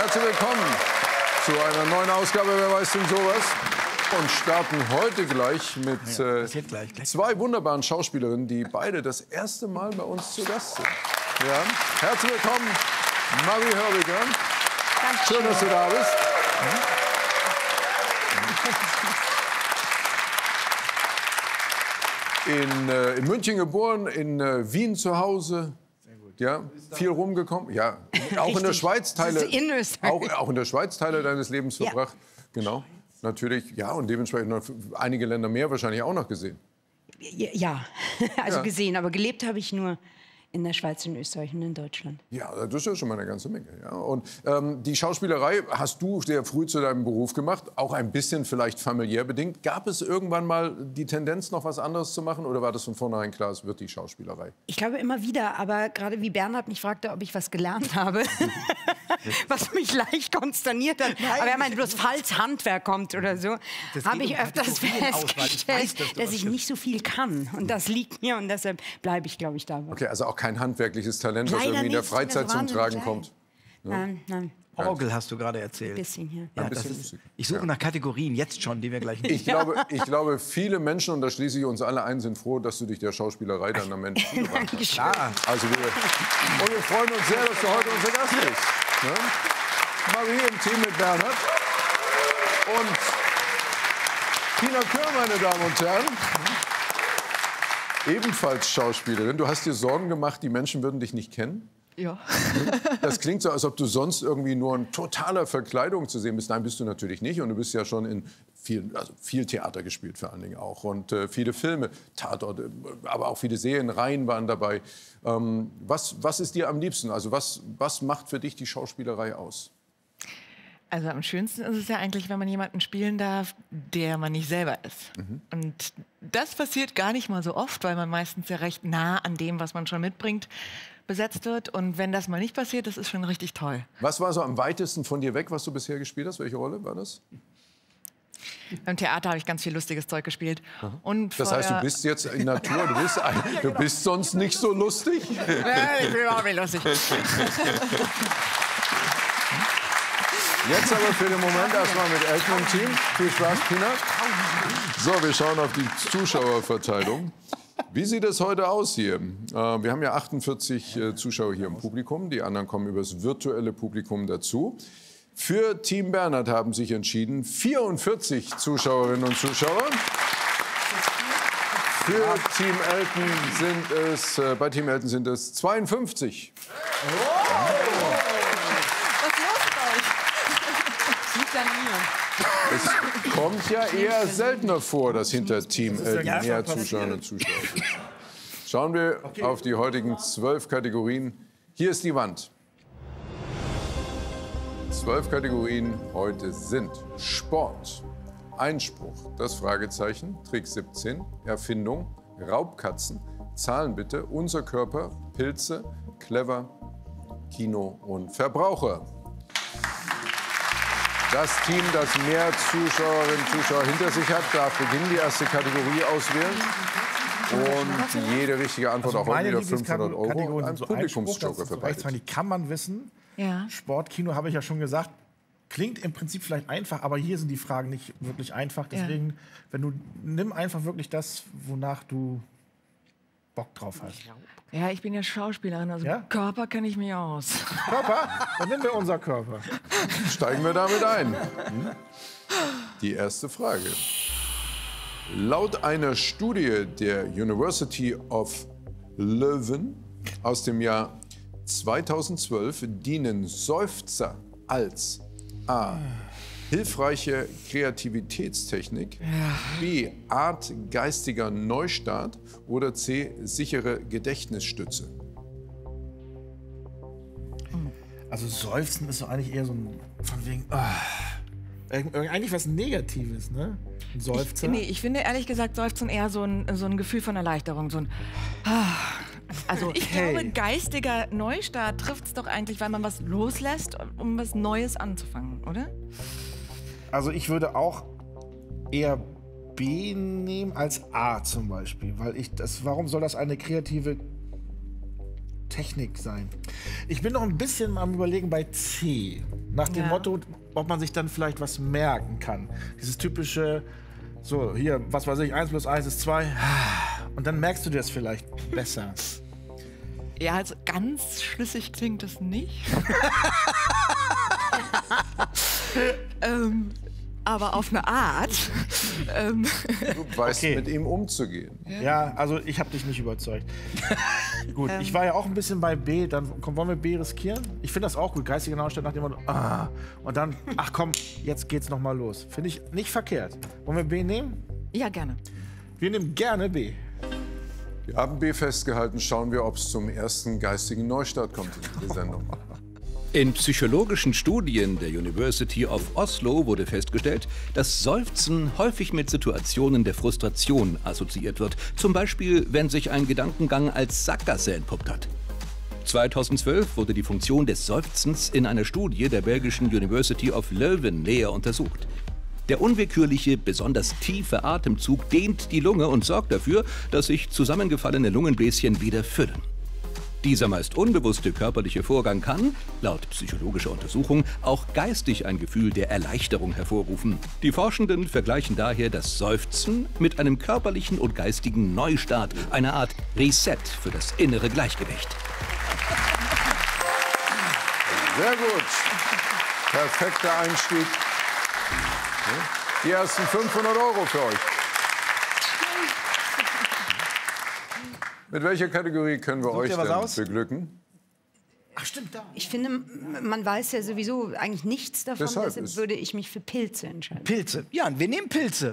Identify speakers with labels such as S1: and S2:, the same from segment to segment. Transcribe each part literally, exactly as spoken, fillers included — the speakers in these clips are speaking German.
S1: herzlich willkommen zu einer neuen Ausgabe Wer weiß denn sowas? Und starten heute gleich mit äh,
S2: gleich, gleich.
S1: zwei wunderbaren Schauspielerinnen, die beide das erste Mal bei uns zu Gast sind. Ja. Herzlich willkommen, Marie Hörbiger. Schön, dass du da bist. In, äh, in München geboren, in äh, Wien zu Hause. Ja, viel rumgekommen. Ja, auch in der Schweiz Teile,
S3: in
S1: auch, auch in der Schweiz Teile deines Lebens
S3: Ja.
S1: verbracht. Genau, natürlich. Ja, und dementsprechend noch einige Länder mehr wahrscheinlich auch noch gesehen.
S3: Ja, also
S1: Ja.
S3: gesehen, aber gelebt habe ich nur in der Schweiz, in Österreich und in Deutschland.
S1: Ja, das ist ja schon mal eine ganze Menge. Ja. Und ähm, die Schauspielerei hast du sehr früh zu deinem Beruf gemacht, auch ein bisschen vielleicht familiär bedingt. Gab es irgendwann mal die Tendenz, noch was anderes zu machen, oder war das von vornherein klar, es wird die Schauspielerei?
S3: Ich glaube immer wieder, aber gerade wie Bernhard mich fragte, ob ich was gelernt habe, was mich leicht konsterniert hat.
S2: Nein.
S3: Aber er meinte bloß, falls Handwerk kommt oder so,
S2: Das
S3: habe
S2: geht
S3: ich
S2: um
S3: öfters
S2: Kategorien aus, weil ich weiß,
S3: festgestellt,
S2: dass du
S3: dass
S2: was
S3: ich
S2: stimmt.
S3: nicht so viel kann. Und das liegt mir und deshalb bleibe ich, glaube ich, dabei.
S1: Okay, also auch kein handwerkliches Talent, was
S3: Leider
S1: irgendwie in der
S3: nicht, ich bin
S1: Freizeit
S3: das
S1: zum
S3: wahnsinnig
S1: Tragen
S3: klein.
S1: kommt.
S3: Nein, nein,
S2: Orgel hast du gerade
S3: ein
S2: erzählt.
S3: bisschen hier.
S2: Ja,
S1: Ein
S2: das
S1: bisschen
S2: ist,
S1: Musik.
S2: ich suche
S1: Ja.
S2: nach Kategorien, jetzt schon, die wir gleich
S1: Ich glaube, ich glaube, viele Menschen, und da schließe ich uns alle ein, sind froh, dass du dich der Schauspielerei dann am Ende zugewandt hast.
S2: Klar.
S1: Also wir, und wir freuen uns sehr, dass du heute unser Gast bist. Ne? Marie im Team mit Bernhard und Tina Kör, meine Damen und Herren. Ebenfalls Schauspielerin. Du hast dir Sorgen gemacht, die Menschen würden dich nicht kennen?
S4: Ja.
S1: Das klingt so, als ob du sonst irgendwie nur in totaler Verkleidung zu sehen bist. Nein, bist du natürlich nicht. Und du bist ja schon in viel, also viel Theater gespielt, vor allen Dingen auch. Und äh, viele Filme, Tatort, äh, aber auch viele Serienreihen waren dabei. Ähm, was, was ist dir am liebsten? Also was, was macht für dich die Schauspielerei aus?
S4: Also am schönsten ist es ja eigentlich, wenn man jemanden spielen darf, der man nicht selber ist. Und das passiert gar nicht mal so oft, weil man meistens ja recht nah an dem, was man schon mitbringt, besetzt wird. Und wenn das mal nicht passiert, das ist schon richtig toll.
S1: Was war so am weitesten von dir weg, was du bisher gespielt hast? Welche Rolle war das?
S4: Beim Theater habe ich ganz viel lustiges Zeug gespielt. Und
S1: Das heißt, du bist jetzt in Natur, du bist, ein, du bist sonst nicht so lustig?
S4: Ja, ich bin überhaupt nicht lustig.
S1: Jetzt aber für den Moment erstmal mit Elton im Team. Viel Spaß, Tina. So, wir schauen auf die Zuschauerverteilung. Wie sieht es heute aus hier? Äh, wir haben ja achtundvierzig äh, Zuschauer hier im Publikum. Die anderen kommen über das virtuelle Publikum dazu. Für Team Bernhard haben sich entschieden vierundvierzig Zuschauerinnen und Zuschauer. Für Team Elton sind es, äh, bei Team Elton sind es zweiundfünfzig. Es kommt ja eher seltener vor, dass hinter Team Elton mehr Zuschauerinnen und Zuschauer sitzen. Schauen wir auf die heutigen zwölf Kategorien. Hier ist die Wand. Zwölf Kategorien heute sind Sport, Einspruch, das Fragezeichen, Trick siebzehn, Erfindung, Raubkatzen, Zahlen bitte, unser Körper, Pilze, Clever, Kino und Verbraucher. Das Team, das mehr Zuschauerinnen und Zuschauer hinter sich hat, darf beginnen, die erste Kategorie auswählen. Und jede richtige Antwort auch heute wieder fünfhundert Euro und ein Publikumsjoker für beide.
S5: Die kann man wissen.
S4: Ja.
S5: Sport, Kino habe ich ja schon gesagt. Klingt im Prinzip vielleicht einfach, aber hier sind die Fragen nicht wirklich einfach. Deswegen, wenn du nimm einfach wirklich das, wonach du Bock drauf hast.
S4: Ja, ich bin ja Schauspielerin, also
S5: Ja?
S4: Körper kenne ich mich aus.
S5: Körper? Dann nehmen wir unser Körper.
S1: Steigen wir damit ein. Die erste Frage. Laut einer Studie der University of Leuven aus dem Jahr zweitausendzwölf dienen Seufzer als A. hilfreiche Kreativitätstechnik, B. Art geistiger Neustart oder C. sichere Gedächtnisstütze.
S5: Also Seufzen ist doch eigentlich eher so ein, von wegen, ah, irg- irg- eigentlich was Negatives, ne? Ein Seufzer.
S4: Ich, nee, ich finde ehrlich gesagt Seufzen eher so ein, so ein Gefühl von Erleichterung. So ein, ah. Also ich
S5: Okay.
S4: glaube, geistiger Neustart trifft es doch eigentlich, weil man was loslässt, um was Neues anzufangen, oder?
S5: Also ich würde auch eher B nehmen als A zum Beispiel, weil ich das, warum soll das eine kreative Technik sein. Ich bin noch ein bisschen am Überlegen bei C. Nach dem
S4: Ja.
S5: Motto, ob man sich dann vielleicht was merken kann. Dieses typische, so hier, was weiß ich, eins plus eins ist zwei. Und dann merkst du dir das vielleicht besser.
S4: Ja, also ganz schlüssig klingt das nicht. ähm, aber auf eine Art. ähm,
S1: Du weißt,
S5: Okay.
S1: mit ihm umzugehen.
S5: Ja, also ich habe dich nicht überzeugt. Gut, ich war ja auch ein bisschen bei B. Dann komm, wollen wir B riskieren? Ich finde das auch gut. Geistige Naustadt nach dem Motto, ah. Und dann, ach komm, jetzt geht's noch mal los. Finde ich nicht verkehrt. Wollen wir B nehmen?
S4: ja, gerne.
S5: Wir nehmen gerne B.
S1: Wir haben B festgehalten. Schauen wir, ob es zum ersten geistigen Neustart kommt in der Sendung.
S6: In psychologischen Studien der University of Oslo wurde festgestellt, dass Seufzen häufig mit Situationen der Frustration assoziiert wird. Zum Beispiel, wenn sich ein Gedankengang als Sackgasse entpuppt hat. zweitausendzwölf wurde die Funktion des Seufzens in einer Studie der belgischen University of Leuven näher untersucht. Der unwillkürliche, besonders tiefe Atemzug dehnt die Lunge und sorgt dafür, dass sich zusammengefallene Lungenbläschen wieder füllen. Dieser meist unbewusste körperliche Vorgang kann, laut psychologischer Untersuchung, auch geistig ein Gefühl der Erleichterung hervorrufen. Die Forschenden vergleichen daher das Seufzen mit einem körperlichen und geistigen Neustart, einer Art Reset für das innere Gleichgewicht.
S1: Sehr gut. Perfekter Einstieg. Die ersten fünfhundert Euro für euch. Mit welcher Kategorie können wir euch
S2: ihr was
S1: denn
S2: aus?
S1: beglücken?
S5: Ach stimmt, da.
S3: Ich finde, m- man weiß ja sowieso eigentlich nichts davon,
S1: Deshalb
S3: deshalb
S1: ist-
S3: würde ich mich für Pilze entscheiden.
S2: Pilze. Ja, wir nehmen Pilze.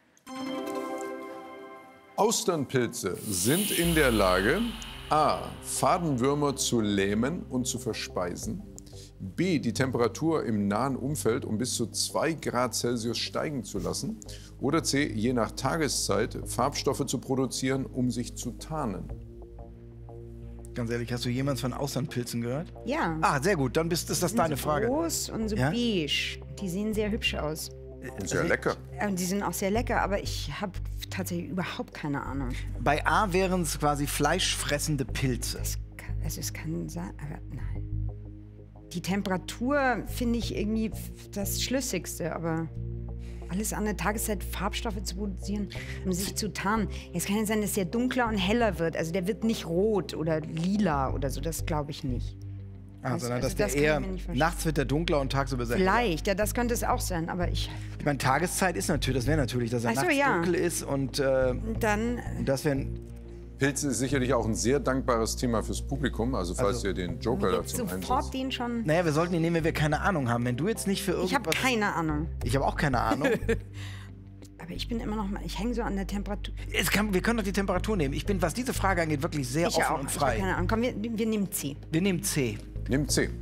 S1: Austernpilze sind in der Lage, a. Fadenwürmer zu lähmen und zu verspeisen, b. die Temperatur im nahen Umfeld um bis zu zwei Grad Celsius steigen zu lassen oder c. je nach Tageszeit Farbstoffe zu produzieren, um sich zu tarnen.
S2: Ganz ehrlich, hast du jemals von Austernpilzen gehört?
S3: Ja.
S2: Ah, sehr gut, dann bist, ist das
S3: Die sind
S2: deine
S3: so
S2: Frage.
S3: groß und so
S2: Ja?
S3: beige. Die sehen sehr hübsch aus.
S1: Und sehr lecker.
S3: Ja, Und die sind auch sehr lecker, aber ich habe tatsächlich überhaupt keine Ahnung.
S2: Bei A wären es quasi fleischfressende Pilze.
S3: Es kann, also es kann sein, aber nein. Die Temperatur finde ich irgendwie das Schlüssigste, aber alles an der Tageszeit Farbstoffe zu produzieren, um sich zu tarnen. Jetzt kann ja sein, dass der dunkler und heller wird. Also der wird nicht rot oder lila oder so, das glaube ich nicht.
S2: Ah,
S3: Also-
S2: sondern
S3: also
S2: dass der
S3: das kann ich
S2: eher
S3: mir nicht vorstellen.
S2: nachts wird der dunkler und tagsüber sehr hell.
S3: Vielleicht, ja, das könnte es auch sein, aber ich.
S2: Ich meine, Tageszeit ist natürlich, das wäre natürlich, dass er
S3: Ach so,
S2: nachts
S3: ja.
S2: dunkel ist und äh,
S3: Dann.
S2: das wäre
S1: Pilze ist sicherlich auch ein sehr dankbares Thema fürs Publikum, also falls
S2: Also-
S1: ihr den Joker
S3: Jetzt
S1: dazu
S3: sofort
S1: einsetzt.
S3: den schon.
S2: Naja, wir sollten ihn nehmen, wenn wir keine Ahnung haben. Wenn du jetzt nicht für irgendwas...
S3: Ich habe keine Ahnung.
S2: Ich habe auch keine Ahnung.
S3: Aber ich bin immer noch mal. Ich hänge so an der Temperatur.
S2: Es kann, wir können doch die Temperatur nehmen. Ich bin, was diese Frage angeht, wirklich sehr
S3: Ich
S2: offen
S3: auch.
S2: und
S3: Ich habe
S2: frei.
S3: keine Ahnung. Komm, wir, wir nehmen C.
S2: Wir nehmen C.
S1: Nehmt C.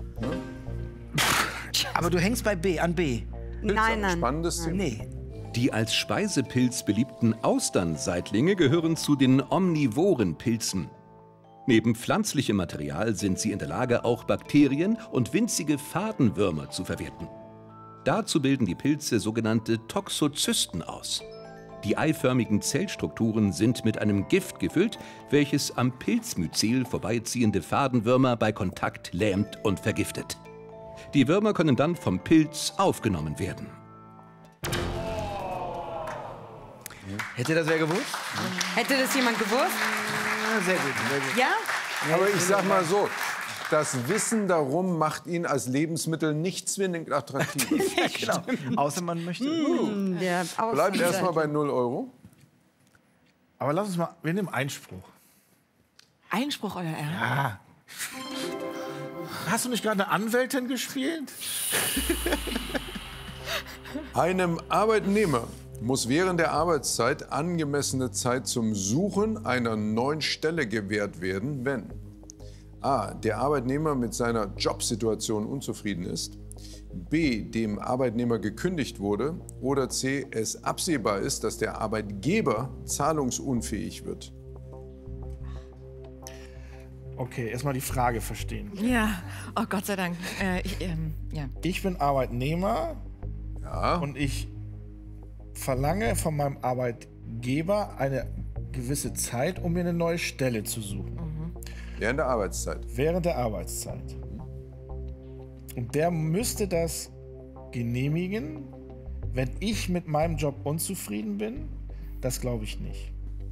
S2: Aber du hängst bei B, an B.
S3: Nein, nein.
S1: Spannendes Thema.
S2: Nee.
S6: Die als Speisepilz beliebten Austernseitlinge gehören zu den omnivoren Pilzen. Neben pflanzlichem Material sind sie in der Lage, auch Bakterien und winzige Fadenwürmer zu verwerten. Dazu bilden die Pilze sogenannte Toxozysten aus. Die eiförmigen Zellstrukturen sind mit einem Gift gefüllt, welches am Pilzmyzel vorbeiziehende Fadenwürmer bei Kontakt lähmt und vergiftet. Die Würmer können dann vom Pilz aufgenommen werden.
S2: Hätte das wer gewusst?
S3: Hätte das jemand gewusst?
S2: Ja, sehr gut, sehr gut.
S3: Ja?
S1: Aber ich sag mal so, das Wissen darum macht ihn als Lebensmittel nicht zwingend attraktiv.
S2: Genau. Außer man möchte.
S3: Der
S1: Bleibt erstmal bei null Euro.
S5: Aber lass uns mal, wir nehmen Einspruch.
S4: Einspruch, euer Ehren.
S5: Ah. Hast du nicht gerade eine Anwältin gespielt?
S1: Einem Arbeitnehmer muss während der Arbeitszeit angemessene Zeit zum Suchen einer neuen Stelle gewährt werden, wenn a. der Arbeitnehmer mit seiner Jobsituation unzufrieden ist, b. dem Arbeitnehmer gekündigt wurde oder c. es absehbar ist, dass der Arbeitgeber zahlungsunfähig wird.
S5: Okay, erstmal die Frage verstehen.
S4: Ja, oh Gott sei Dank. Äh, ich, ähm, ja.
S5: Ich bin Arbeitnehmer
S1: Ja,
S5: und ich verlange von meinem Arbeitgeber eine gewisse Zeit, um mir eine neue Stelle zu suchen.
S1: Während der Arbeitszeit.
S5: Während der Arbeitszeit. Und der müsste das genehmigen, wenn ich mit meinem Job unzufrieden bin? Das glaube ich nicht.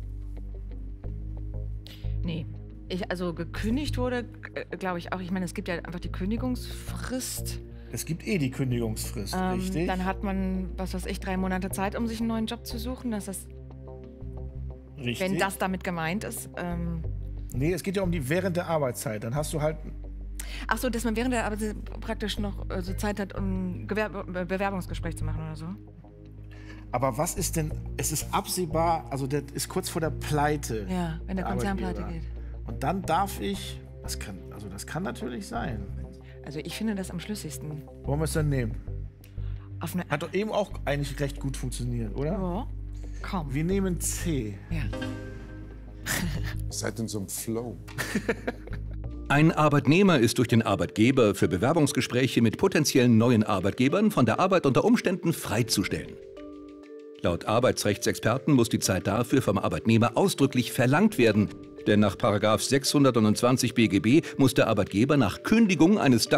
S4: Nee. Ich, also gekündigt wurde, äh, glaube ich auch. Ich meine, es gibt ja einfach die Kündigungsfrist.
S5: Es gibt eh die Kündigungsfrist,
S4: Ähm,
S5: richtig?
S4: dann hat man, was weiß ich, drei Monate Zeit, um sich einen neuen Job zu suchen. Das ist,
S5: richtig.
S4: wenn das damit gemeint ist. Ähm,
S5: Nee, es geht ja um die während der Arbeitszeit. Dann hast du halt.
S4: ach so, dass man während der Arbeit praktisch noch äh, so Zeit hat, um ein Gewerb Be Bewerbungsgespräch zu machen oder so.
S5: Aber was ist denn. Es ist absehbar, also der ist kurz vor der Pleite.
S4: Ja, wenn der Konzern pleite
S5: Arbeitgeber.
S4: geht.
S5: Und dann darf ich. Das kann, also das kann natürlich sein.
S4: Also ich finde das am schlüssigsten.
S5: Wollen wir es dann nehmen?
S4: Auf eine
S5: Hat doch eben auch eigentlich recht gut funktioniert, oder?
S4: ja, komm.
S5: Wir nehmen C.
S4: Ja.
S1: Seid in so einem Flow.
S6: Ein Arbeitnehmer ist durch den Arbeitgeber für Bewerbungsgespräche mit potenziellen neuen Arbeitgebern von der Arbeit unter Umständen freizustellen. Laut Arbeitsrechtsexperten muss die Zeit dafür vom Arbeitnehmer ausdrücklich verlangt werden. Denn nach Paragraph sechshundertneunundzwanzig B G B muss der Arbeitgeber nach Kündigung eines